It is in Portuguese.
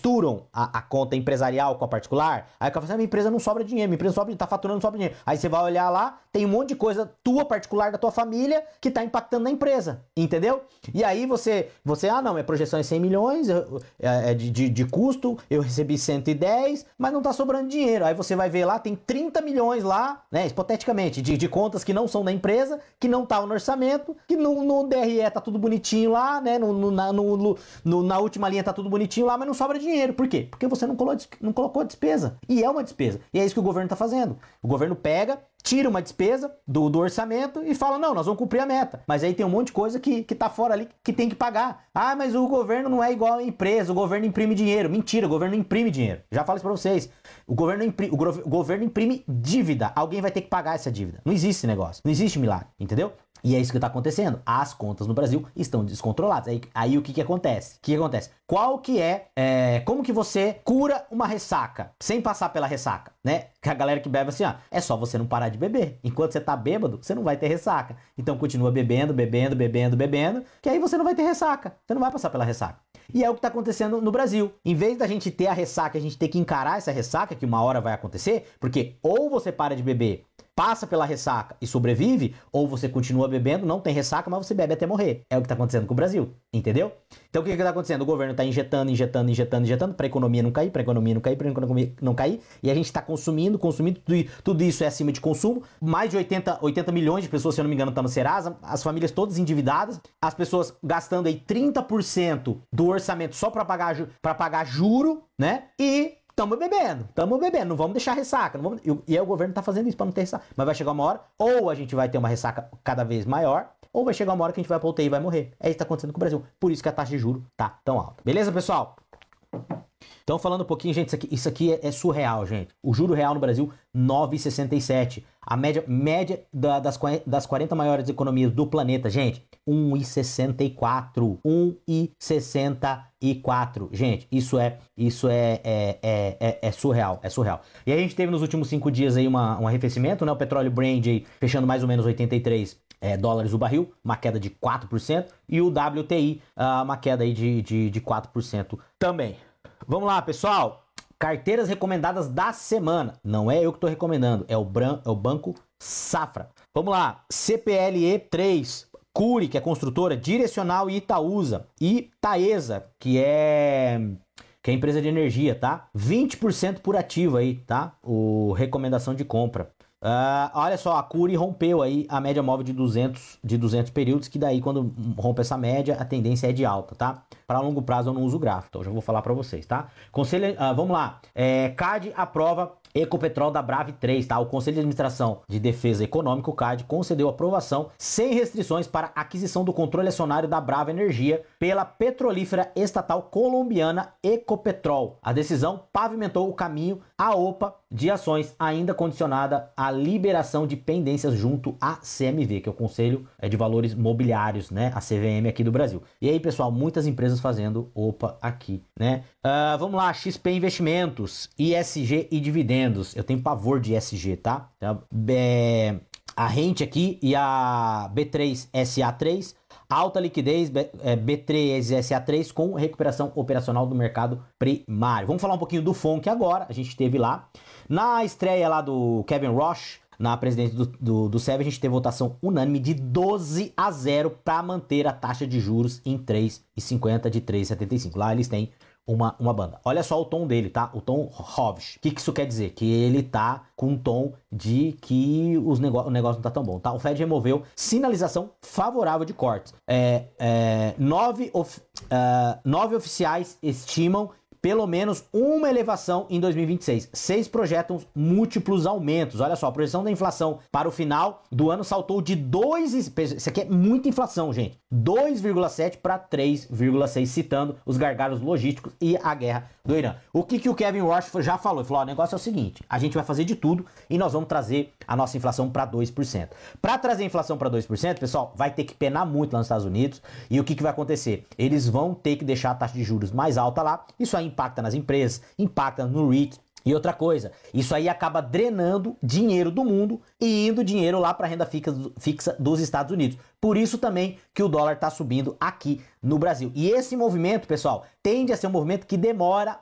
misturam a conta empresarial com a particular, aí o cara fala assim, minha empresa não sobra dinheiro, minha empresa tá faturando, não sobra dinheiro. Aí você vai olhar lá, tem um monte de coisa tua particular da tua família que tá impactando na empresa, entendeu? E aí você não, minha projeção é 100 milhões de custo, eu recebi 110, mas não tá sobrando dinheiro. Aí você vai ver lá, tem 30 milhões lá, né, hipoteticamente, de contas que não são da empresa, que não estavam no orçamento, que no DRE tá tudo bonitinho lá, né, na última linha tá tudo bonitinho lá, mas não sobra dinheiro. Por quê? Porque você não colocou a despesa. E é uma despesa. E é isso que o governo tá fazendo. O governo pega, tira uma despesa do orçamento e fala, não, nós vamos cumprir a meta. Mas aí tem um monte de coisa que tá fora ali que tem que pagar. Ah, mas o governo não é igual a empresa, o governo imprime dinheiro. Mentira, o governo não imprime dinheiro. Já falo isso pra vocês. O governo imprime dívida. Alguém vai ter que pagar essa dívida. Não existe esse negócio. Não existe milagre, entendeu? E é isso que está acontecendo. As contas no Brasil estão descontroladas. Aí o que acontece? Qual que como que você cura uma ressaca sem passar pela ressaca, né? Que a galera que bebe assim, ó, é só você não parar de beber. Enquanto você tá bêbado, você não vai ter ressaca. Então continua bebendo, que aí você não vai ter ressaca. Você não vai passar pela ressaca. E é o que está acontecendo no Brasil. Em vez da gente ter a ressaca, a gente ter que encarar essa ressaca, que uma hora vai acontecer, porque ou você para de beber, passa pela ressaca e sobrevive, ou você continua bebendo, não tem ressaca, mas você bebe até morrer. É o que está acontecendo com o Brasil, entendeu? Então o que está acontecendo? O governo está injetando para a economia não cair, e a gente está consumindo, tudo isso é acima de consumo. Mais de 80 milhões de pessoas, se eu não me engano, estão no Serasa, as famílias todas endividadas, as pessoas gastando aí 30% do orçamento só para pagar juro, né? E Tamo bebendo, não vamos deixar ressaca, e aí o governo tá fazendo isso pra não ter ressaca, mas vai chegar uma hora, ou a gente vai ter uma ressaca cada vez maior, ou vai chegar uma hora que a gente vai pra UTI e vai morrer. É isso que tá acontecendo com o Brasil, por isso que a taxa de juros tá tão alta. Beleza, pessoal? Então, falando um pouquinho, gente, isso aqui é surreal, gente. O juro real no Brasil, 9,67. A média das 40 maiores economias do planeta, gente, 1,64. 1,64. Gente, isso é surreal, é surreal. E a gente teve nos últimos 5 dias aí um arrefecimento, né? O petróleo Brent aí fechando mais ou menos 83 dólares o barril, uma queda de 4%, e o WTI, uma queda aí de 4% também. Vamos lá, pessoal. Carteiras recomendadas da semana. Não é eu que estou recomendando, é o Banco Safra. Vamos lá. CPLE 3, Cury, que é construtora, Direcional e Itaúsa. E Taesa, que é empresa de energia, tá? 20% por ativo aí, tá? Recomendação de compra. Olha só, a Cury rompeu aí a média móvel de 200 períodos, que daí quando rompe essa média, a tendência é de alta, tá? Para longo prazo eu não uso gráfico, então eu já vou falar para vocês, tá? Vamos lá, CAD aprova Ecopetrol da Brave 3, tá? O Conselho de Administração de Defesa Econômica, o CAD, concedeu aprovação sem restrições para aquisição do controle acionário da Brava Energia pela petrolífera estatal colombiana Ecopetrol. A decisão pavimentou o caminho à OPA de ações, ainda condicionada à liberação de pendências junto à CMV, que é o Conselho de Valores Mobiliários, né? A CVM aqui do Brasil. E aí, pessoal, muitas empresas fazendo OPA aqui, né? Vamos lá, XP Investimentos, ISG e dividendos. Eu tenho pavor de ISG, tá? A Rente aqui e a B3SA3, alta liquidez, B3SA3 com recuperação operacional do mercado primário. Vamos falar um pouquinho do FONC agora. A gente teve lá na estreia lá do Kevin Roche, na presidência do SEB, a gente teve votação unânime de 12-0 para manter a taxa de juros em 3,50 de 3,75. Lá eles têm uma banda. Olha só o tom dele, tá? O tom hawkish. O que isso quer dizer? Que ele tá com um tom de que o negócio não tá tão bom, tá? O Fed removeu sinalização favorável de cortes. 9 oficiais estimam pelo menos uma elevação em 2026. 6 projetam múltiplos aumentos. Olha só, a projeção da inflação para o final do ano saltou de 2... Isso aqui é muita inflação, gente. 2,7 para 3,6, citando os gargalos logísticos e a guerra do Irã. O que o Kevin Roche já falou? Ele falou, o negócio é o seguinte, a gente vai fazer de tudo e nós vamos trazer a nossa inflação para 2%. Para trazer a inflação para 2%, pessoal, vai ter que penar muito lá nos Estados Unidos. E o que vai acontecer? Eles vão ter que deixar a taxa de juros mais alta lá. Isso aí impacta nas empresas, impacta no REIT. E outra coisa, isso aí acaba drenando dinheiro do mundo e indo dinheiro lá para a renda fixa dos Estados Unidos. Por isso também que o dólar está subindo aqui no Brasil. E esse movimento, pessoal, tende a ser um movimento que demora